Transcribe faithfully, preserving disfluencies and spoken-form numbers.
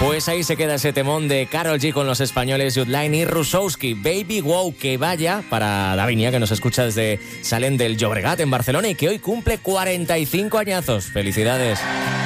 Pues ahí se queda ese temón de Karol G con los españoles Youthline y Rusowski. Baby Wow, que vaya para Davinia, que nos escucha desde Salen del Llobregat en Barcelona y que hoy cumple cuarenta y cinco añazos. ¡Felicidades!